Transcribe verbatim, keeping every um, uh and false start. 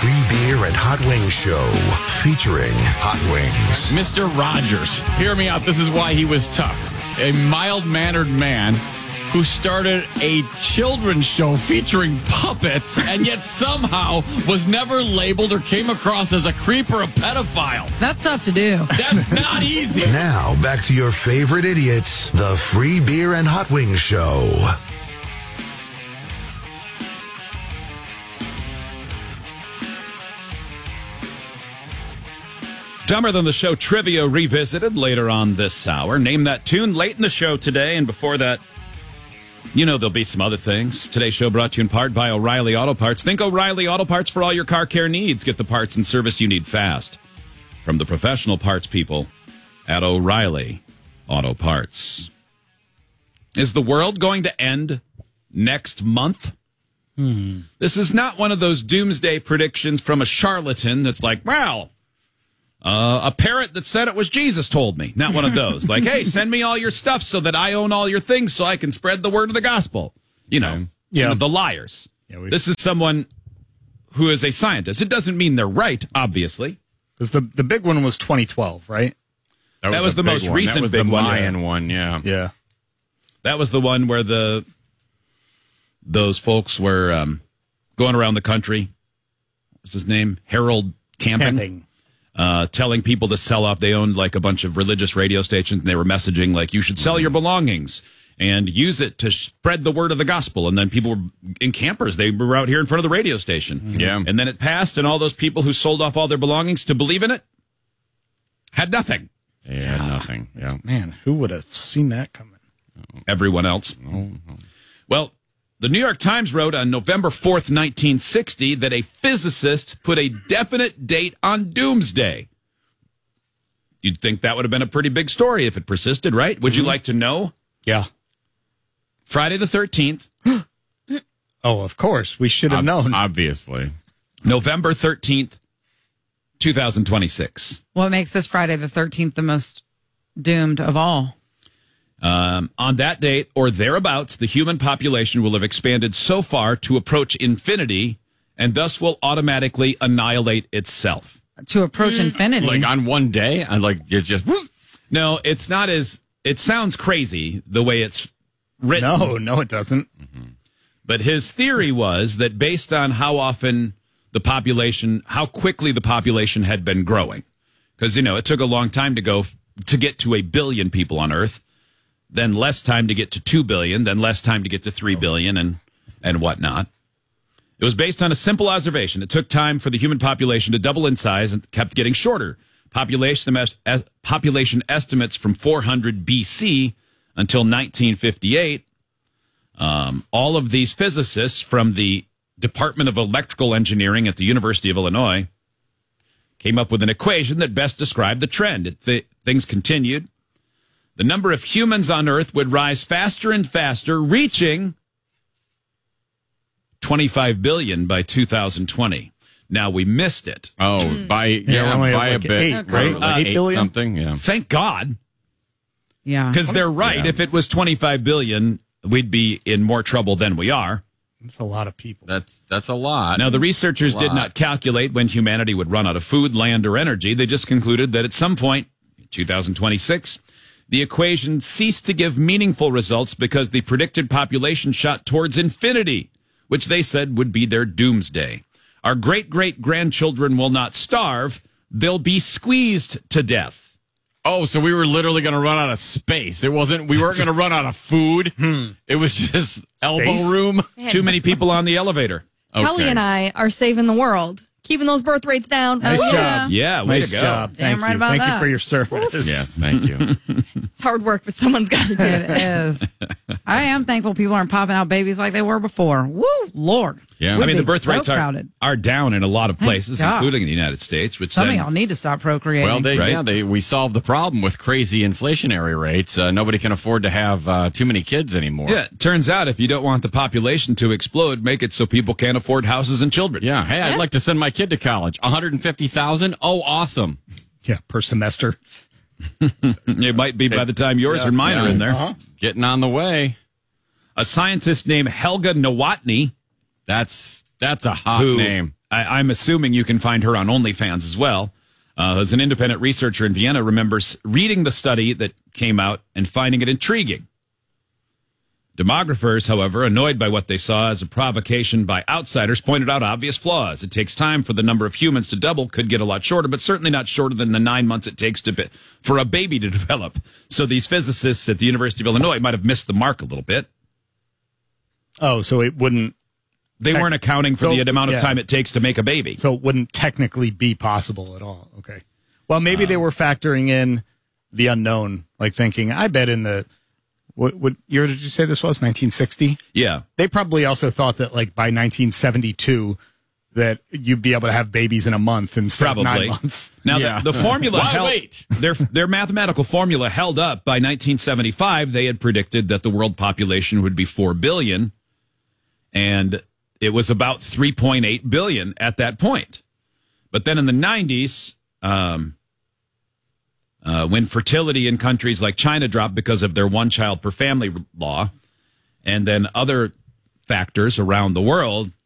Free Beer and Hot Wings Show, featuring Hot Wings. Mister Rogers, hear me out. This is why he was tough. A mild-mannered man who started a children's show featuring puppets and yet somehow was never labeled or came across as a creep or a pedophile. That's tough to do. That's not easy. Now, back to your favorite idiots, the Free Beer and Hot Wings Show. Dumber Than the Show trivia revisited later on this hour. Name that tune late in the show today, and before that, you know there'll be some other things. Today's show brought to you in part by O'Reilly Auto Parts. Think O'Reilly Auto Parts for all your car care needs. Get the parts and service you need fast from the professional parts people at O'Reilly Auto Parts. Is the world going to end next month? Hmm. This is not one of those doomsday predictions from a charlatan that's like, well, Uh, a parrot that said it was Jesus told me. Not one of those. Like, hey, send me all your stuff so that I own all your things so I can spread the word of the gospel. You know, yeah. You know, the liars. Yeah, we... This is someone who is a scientist. It doesn't mean they're right, obviously. Because the, the big one was twenty twelve, right? That was, that was the most one. recent that was big the one. Mayan one, yeah. Yeah. That was the one where the those folks were um, going around the country. What's his name? Harold Camping. Camping. Uh, telling people to sell off. They owned like a bunch of religious radio stations, and they were messaging like, you should sell your belongings and use it to spread the word of the gospel. And then people were in campers. They were out here in front of the radio station. Mm-hmm. Yeah. And then it passed, and all those people who sold off all their belongings to believe in it had nothing. Yeah, nothing. Yeah. Man, who would have seen that coming? Everyone else. Oh, oh. Well, the New York Times wrote on November fourth, nineteen sixty, that a physicist put a definite date on doomsday. You'd think that would have been a pretty big story if it persisted, right? Would mm-hmm. you like to know? Yeah. Friday the thirteenth. Oh, of course. We should have Ob- known. Obviously. November thirteenth, twenty twenty-six. What makes this Friday the thirteenth the most doomed of all? Um, on that date or thereabouts, the human population will have expanded so far to approach infinity and thus will automatically annihilate itself. To approach mm. infinity? Like on one day? I like it's just. No, it's not as. It sounds crazy the way it's written. No, no, it doesn't. Mm-hmm. But his theory was that based on how often the population, how quickly the population had been growing, because, you know, it took a long time to go to get to a billion people on Earth. Then less time to get to two billion, then less time to get to three billion, and, and whatnot. It was based on a simple observation. It took time for the human population to double in size and kept getting shorter. Population, population estimates from four hundred B C until nineteen fifty-eight. Um, all of these physicists from the Department of Electrical Engineering at the University of Illinois came up with an equation that best described the trend. It, th- things continued. The number of humans on Earth would rise faster and faster, reaching twenty-five billion by two thousand twenty. Now, we missed it. Oh, Mm. by yeah, Yeah, by like a bit, eight, right? right? Like Uh, eight eight billion? something, yeah. Thank God, Yeah. because they're right. Yeah. If it was twenty-five billion, we'd be in more trouble than we are. That's a lot of people. That's that's a lot. Now, the researchers A did lot. not calculate when humanity would run out of food, land, or energy. They just concluded that at some point, in two thousand twenty-six, the equation ceased to give meaningful results because the predicted population shot towards infinity, which they said would be their doomsday. Our great-great-grandchildren will not starve. They'll be squeezed to death. Oh, so we were literally going to run out of space. It wasn't. We weren't going to run out of food. It was just elbow Space? room. Too many people on the elevator. Okay. Kelly and I are saving the world, keeping those birth rates down. Nice Oh, yeah. job. Yeah, way Nice to go. job. Damn Thank right you. about Thank that. you for your service. Yes, thank you. It's hard work, but someone's got to do It it. is. I am thankful people aren't popping out babies like they were before. Woo, Lord. Yeah. I mean, the We'd be birth so rates are, crowded. are down in a lot of places, God. including in the United States, which Some then, of y'all need to stop procreating. Well, they, Right? yeah, they we solved the problem with crazy inflationary rates. Uh, nobody can afford to have uh, too many kids anymore. yeah, it turns out if you don't want the population to explode, make it so people can't afford houses and children. Yeah. Hey, I'd like to send my kid to college. one hundred fifty thousand. Oh, awesome. Yeah, per semester. It might be by the time yours Yeah, or mine yeah, are in there. it's Getting on the way. A scientist named Helga Nowotny, That's that's a hot who name. I, I'm assuming you can find her on OnlyFans as well. Uh, as an independent researcher in Vienna, remembers reading the study that came out and finding it intriguing. Demographers, however, annoyed by what they saw as a provocation by outsiders, pointed out obvious flaws. It takes time for the number of humans to double, could get a lot shorter, but certainly not shorter than the nine months it takes to be, for a baby to develop. So these physicists at the University of Illinois might have missed the mark a little bit. Oh, so it wouldn't. They Tec- weren't accounting for so, the amount of yeah. time it takes to make a baby. So it wouldn't technically be possible at all. Okay. Well, maybe Um, they were factoring in the unknown, like thinking, I bet in the, what, what year did you say this was? nineteen sixty? Yeah. They probably also thought that like by nineteen seventy-two that you'd be able to have babies in a month instead Probably. of nine months. Now, yeah. the, the formula Why held, wait? their their mathematical formula held up. By nineteen seventy-five, they had predicted that the world population would be four billion, and it was about three point eight billion at that point. But then in the nineties, um, uh, when fertility in countries like China dropped because of their one child per family law, and then other factors around the world,